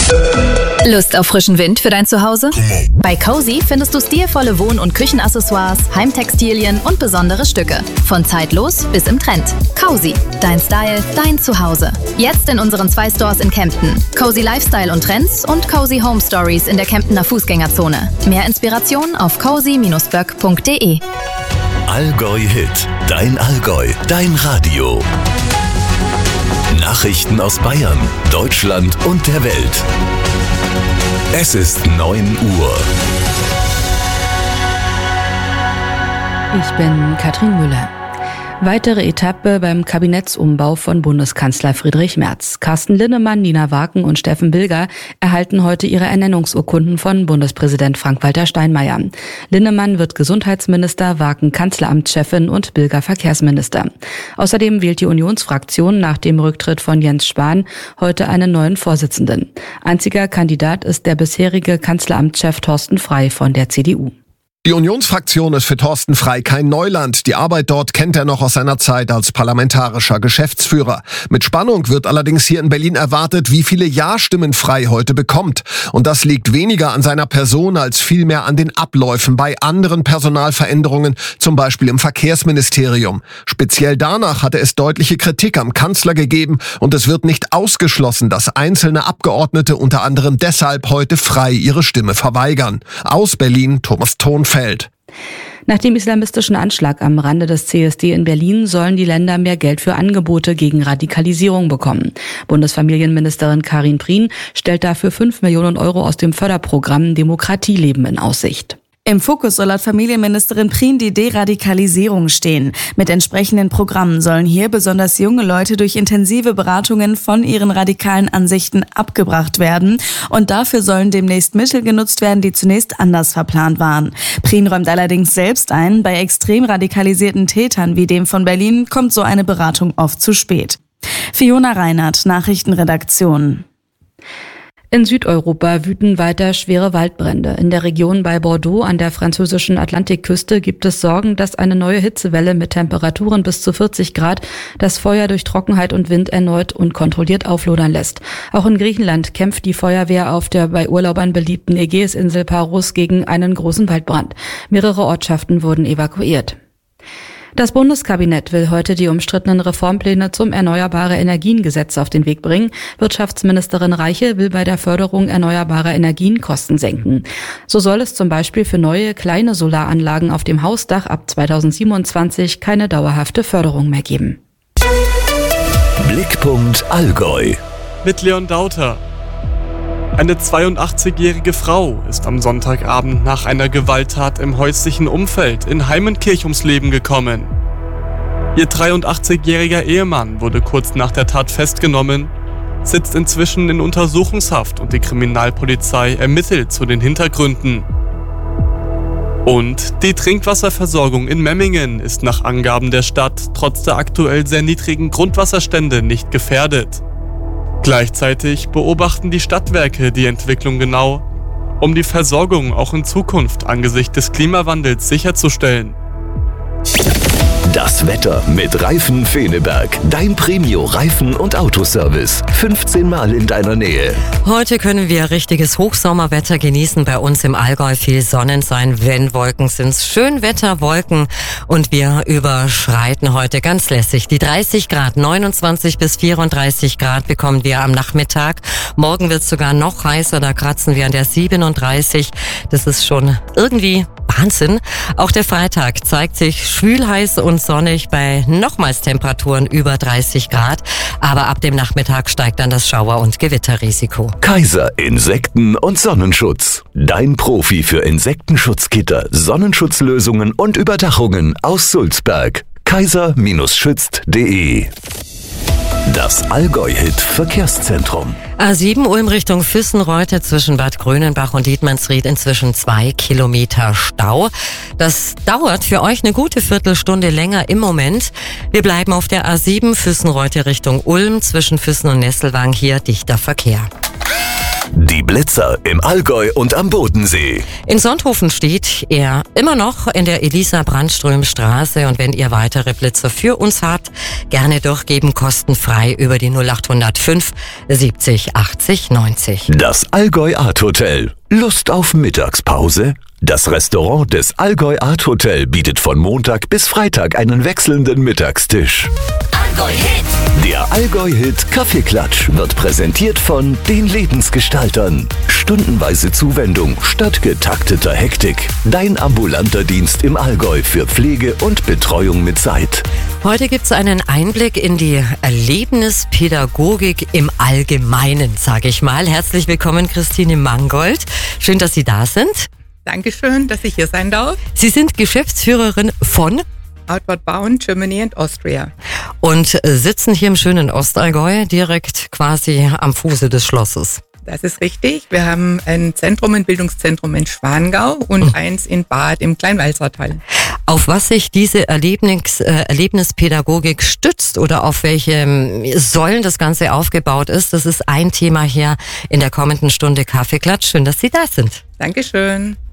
Lust auf frischen Wind für dein Zuhause? Bei Cozy findest du stilvolle Wohn- und Küchenaccessoires, Heimtextilien und besondere Stücke. Von zeitlos bis im Trend. Cozy, dein Style, dein Zuhause. Jetzt in unseren 2 Stores in Kempten. Cozy Lifestyle und Trends und Cozy Home Stories in der Kemptener Fußgängerzone. Mehr Inspiration auf cozy-böck.de. Allgäu Hit, dein Allgäu, dein Radio. Nachrichten aus Bayern, Deutschland und der Welt. Es ist 9 Uhr. Ich bin Katrin Müller. Weitere Etappe beim Kabinettsumbau von Bundeskanzler Friedrich Merz. Carsten Linnemann, Nina Waken und Steffen Bilger erhalten heute ihre Ernennungsurkunden von Bundespräsident Frank-Walter Steinmeier. Linnemann wird Gesundheitsminister, Waken Kanzleramtschefin und Bilger Verkehrsminister. Außerdem wählt die Unionsfraktion nach dem Rücktritt von Jens Spahn heute einen neuen Vorsitzenden. Einziger Kandidat ist der bisherige Kanzleramtschef Thorsten Frey von der CDU. Die Unionsfraktion ist für Thorsten Frey kein Neuland. Die Arbeit dort kennt er noch aus seiner Zeit als parlamentarischer Geschäftsführer. Mit Spannung wird allerdings hier in Berlin erwartet, wie viele Ja-Stimmen Frey heute bekommt. Und das liegt weniger an seiner Person als vielmehr an den Abläufen bei anderen Personalveränderungen, zum Beispiel im Verkehrsministerium. Speziell danach hatte es deutliche Kritik am Kanzler gegeben und es wird nicht ausgeschlossen, dass einzelne Abgeordnete unter anderem deshalb heute Frey ihre Stimme verweigern. Aus Berlin, Thomas Thonfeld. Nach dem islamistischen Anschlag am Rande des CSD in Berlin sollen die Länder mehr Geld für Angebote gegen Radikalisierung bekommen. Bundesfamilienministerin Karin Prien stellt dafür 5 Millionen Euro aus dem Förderprogramm Demokratieleben in Aussicht. Im Fokus soll laut Familienministerin Prien die Deradikalisierung stehen. Mit entsprechenden Programmen sollen hier besonders junge Leute durch intensive Beratungen von ihren radikalen Ansichten abgebracht werden. Und dafür sollen demnächst Mittel genutzt werden, die zunächst anders verplant waren. Prien räumt allerdings selbst ein, bei extrem radikalisierten Tätern wie dem von Berlin kommt so eine Beratung oft zu spät. Fiona Reinhardt, Nachrichtenredaktion. In Südeuropa wüten weiter schwere Waldbrände. In der Region bei Bordeaux an der französischen Atlantikküste gibt es Sorgen, dass eine neue Hitzewelle mit Temperaturen bis zu 40 Grad das Feuer durch Trockenheit und Wind erneut unkontrolliert auflodern lässt. Auch in Griechenland kämpft die Feuerwehr auf der bei Urlaubern beliebten Ägäisinsel Paros gegen einen großen Waldbrand. Mehrere Ortschaften wurden evakuiert. Das Bundeskabinett will heute die umstrittenen Reformpläne zum Erneuerbare-Energien-Gesetz auf den Weg bringen. Wirtschaftsministerin Reiche will bei der Förderung erneuerbarer Energien Kosten senken. So soll es zum Beispiel für neue kleine Solaranlagen auf dem Hausdach ab 2027 keine dauerhafte Förderung mehr geben. Blickpunkt Allgäu. Mit Leon Dauter. Eine 82-jährige Frau ist am Sonntagabend nach einer Gewalttat im häuslichen Umfeld in Heimenkirch ums Leben gekommen. Ihr 83-jähriger Ehemann wurde kurz nach der Tat festgenommen, sitzt inzwischen in Untersuchungshaft und die Kriminalpolizei ermittelt zu den Hintergründen. Und die Trinkwasserversorgung in Memmingen ist nach Angaben der Stadt trotz der aktuell sehr niedrigen Grundwasserstände nicht gefährdet. Gleichzeitig beobachten die Stadtwerke die Entwicklung genau, um die Versorgung auch in Zukunft angesichts des Klimawandels sicherzustellen. Das Wetter mit Reifen Feneberg. Dein Premio-Reifen- und Autoservice. 15 Mal in deiner Nähe. Heute können wir richtiges Hochsommerwetter genießen. Bei uns im Allgäu viel Sonnenschein. Wenn Wolken sind's Schönwetterwolken. Und wir überschreiten heute ganz lässig die 30 Grad. 29 bis 34 Grad bekommen wir am Nachmittag. Morgen wird's sogar noch heißer. Da kratzen wir an der 37. Das ist schon irgendwie Wahnsinn. Auch der Freitag zeigt sich schwül, heiß und sonnig bei nochmals Temperaturen über 30 Grad. Aber ab dem Nachmittag steigt dann das Schauer- und Gewitterrisiko. Kaiser Insekten- und Sonnenschutz. Dein Profi für Insektenschutzgitter, Sonnenschutzlösungen und Überdachungen aus Sulzberg. kaiser-schützt.de. Das Allgäu-Hit-Verkehrszentrum. A7 Ulm Richtung Füssenreute zwischen Bad Grönenbach und Dietmannsried inzwischen 2 Kilometer Stau. Das dauert für euch eine gute Viertelstunde länger im Moment. Wir bleiben auf der A7 Füssenreute Richtung Ulm zwischen Füssen und Nesselwang, hier dichter Verkehr. Die Blitzer im Allgäu und am Bodensee. In Sonthofen steht er immer noch in der Elisa-Brandström-Straße. Und wenn ihr weitere Blitzer für uns habt, gerne durchgeben, kostenfrei über die 0805 70 80 90. Das Allgäu Art Hotel. Lust auf Mittagspause? Das Restaurant des Allgäu Art Hotel bietet von Montag bis Freitag einen wechselnden Mittagstisch. Der Allgäu-Hit Kaffeeklatsch wird präsentiert von den Lebensgestaltern. Stundenweise Zuwendung statt getakteter Hektik. Dein ambulanter Dienst im Allgäu für Pflege und Betreuung mit Zeit. Heute gibt's einen Einblick in die Erlebnispädagogik im Allgemeinen, sage ich mal. Herzlich willkommen, Christine Mangold. Schön, dass Sie da sind. Dankeschön, dass ich hier sein darf. Sie sind Geschäftsführerin von Outward Bound, Germany and Austria. Und sitzen hier im schönen Ostallgäu, direkt quasi am Fuße des Schlosses. Das ist richtig. Wir haben ein Bildungszentrum in Schwangau und eins in Bad im Kleinwalsertal. Auf was sich diese Erlebnispädagogik stützt oder auf welche Säulen das Ganze aufgebaut ist, das ist ein Thema hier in der kommenden Stunde Kaffeeklatsch. Schön, dass Sie da sind. Dankeschön.